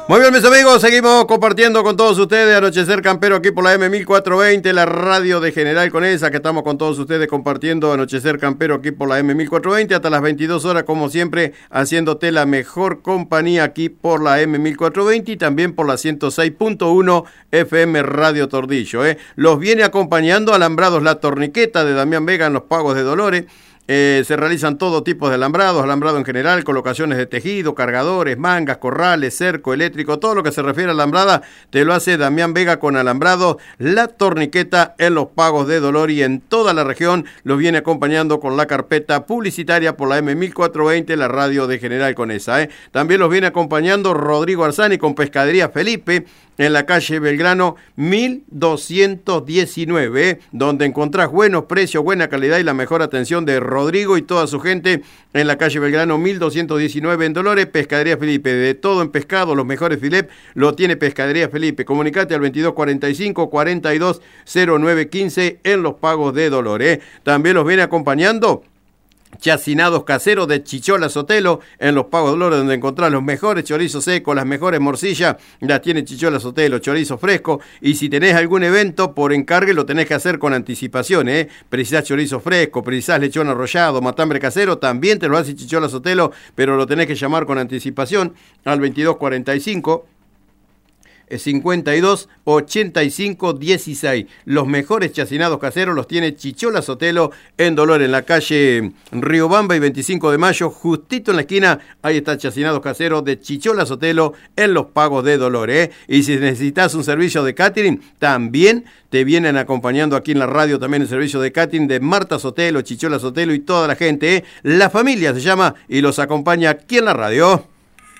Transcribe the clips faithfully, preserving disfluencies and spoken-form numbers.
Muy bien, mis amigos, seguimos compartiendo con todos ustedes Anochecer Campero aquí por la M mil cuatrocientos veinte, la radio de General Conesa, que estamos con todos ustedes compartiendo Anochecer Campero aquí por la M mil cuatrocientos veinte hasta las veintidós horas, como siempre, haciéndote la mejor compañía aquí por la M mil cuatrocientos veinte y también por la ciento seis punto uno F M Radio Tordillo. ¿eh? Los viene acompañando Alambrados La Torniqueta de Damián Vega en los Pagos de Dolores. Eh, se realizan todo tipo de alambrados, alambrado en general, colocaciones de tejido, cargadores, mangas, corrales, cerco, eléctrico, todo lo que se refiere a alambrada, te lo hace Damián Vega con Alambrado La Torniqueta en los Pagos de Dolor y en toda la región. Los viene acompañando con la carpeta publicitaria por la M mil cuatrocientos veinte, la radio de General Conesa. ¿eh? También los viene acompañando Rodrigo Arzani con Pescadería Felipe en la calle Belgrano mil doscientos diecinueve, ¿eh? donde encontrás buenos precios, buena calidad y la mejor atención de Rodrigo y toda su gente en la calle Belgrano mil doscientos diecinueve en Dolores. Pescadería Felipe, de todo en pescado, los mejores filets lo tiene Pescadería Felipe. Comunicate al veintidós cuarenta y cinco, cuarenta y dos, cero nueve quince en los Pagos de Dolores. ¿eh? También los viene acompañando Chacinados Caseros de Chichola Sotelo en los Pagos de Dolores, donde encontrás los mejores chorizos secos, las mejores morcillas, las tiene Chichola Sotelo, chorizo fresco. Y si tenés algún evento por encargue, lo tenés que hacer con anticipación, ¿eh? Precisás chorizo fresco, precisás lechón arrollado, matambre casero, también te lo hace Chichola Sotelo, pero lo tenés que llamar con anticipación al veintidós cuarenta y cinco, cincuenta y dos, ochenta y cinco, dieciséis. Los mejores chacinados caseros los tiene Chichola Sotelo en Dolores, en la calle Riobamba y veinticinco de mayo, justito en la esquina. Ahí está chacinados caseros de Chichola Sotelo en los Pagos de Dolores. ¿eh? Y si necesitas un servicio de catering, también te vienen acompañando aquí en la radio también el servicio de catering de Marta Sotelo, Chichola Sotelo y toda la gente. ¿eh? La familia se llama y los acompaña aquí en la radio.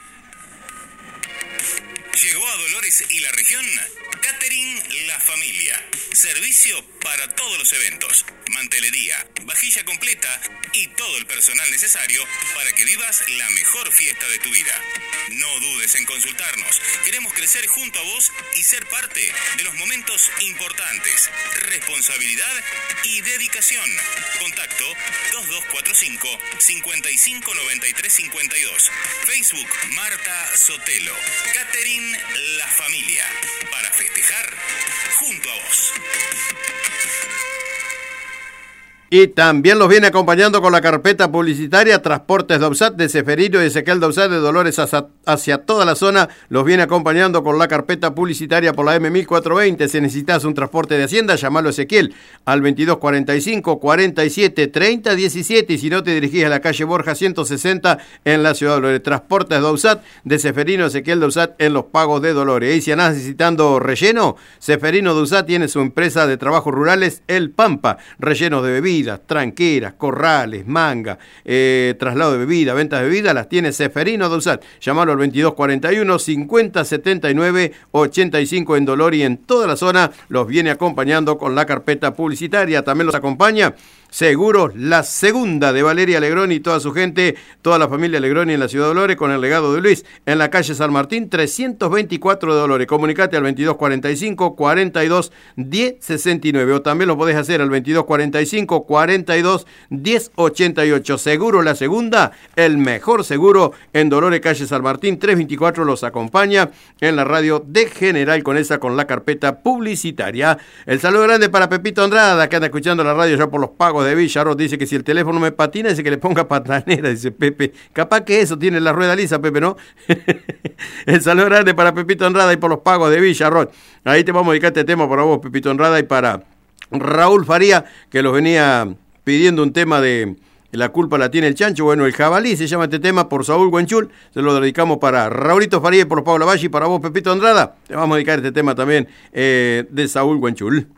Y la región, Catering La Familia. Servicio para todos los eventos, mantelería, vajilla completa y todo el personal necesario para que vivas la mejor fiesta de tu vida. No dudes en consultarnos. Queremos crecer junto a vos y ser parte de los momentos importantes. Responsabilidad y dedicación. Contacto dos dos cuatro cinco, cinco cinco nueve tres cinco dos. Facebook Marta Sotelo. Catering La Familia. Para festejar junto a vos. Y también los viene acompañando con la carpeta publicitaria Transportes Dausat de Seferino y Ezequiel Dausat de Dolores hacia, hacia toda la zona. Los viene acompañando con la carpeta publicitaria por la M mil cuatrocientos veinte. Si necesitas un transporte de Hacienda, llamalo a Ezequiel al veintidós cuarenta y cinco, cuarenta y siete, treinta diecisiete. Y si no, te dirigís a la calle Borja ciento sesenta en la ciudad de Dolores. Transportes Dausat de Seferino y Ezequiel Dausat en los Pagos de Dolores. Y si andás necesitando relleno, Seferino Dausat tiene su empresa de trabajos rurales El Pampa. Rellenos de bebidas, tranqueras, corrales, manga, eh, traslado de bebida, ventas de bebida, las tiene Seferino Dausat. Llamalo al veintidós cuarenta y uno, cincuenta setenta y nueve, ochenta y cinco en Dolor y en toda la zona. Los viene acompañando con la carpeta publicitaria. También los acompaña Seguros La Segunda de Valeria Legroni y toda su gente, toda la familia Legroni en la ciudad de Dolores con el legado de Luis en la calle San Martín trescientos veinticuatro de Dolores. Comunicate al veintidós cuarenta y cinco, cuarenta y dos, diez sesenta y nueve o también lo podés hacer al veintidós cuarenta y cinco, cuarenta y dos, diez ochenta y ocho. Seguro La Segunda, el mejor seguro en Dolores, calle San Martín trescientos veinticuatro. Los acompaña en la radio de General Conesa con la carpeta publicitaria. El saludo grande para Pepito Andrada, que anda escuchando la radio ya por los Pagos de Villarro. Dice que si el teléfono me patina, dice que le ponga patanera, dice Pepe. Capaz que eso tiene la rueda lisa, Pepe, ¿no? El saludo grande para Pepito Andrada y por los Pagos de Villarro. Ahí te vamos a dedicar este tema para vos, Pepito Andrada, y para Raúl Faría, que los venía pidiendo un tema de La culpa la tiene el chancho. Bueno, el jabalí se llama este tema por Saúl Huenchul. Se lo dedicamos para Raulito Faría y por los Pablo Lavalle, y para vos, Pepito Andrada. Te vamos a dedicar este tema también eh, de Saúl Huenchul.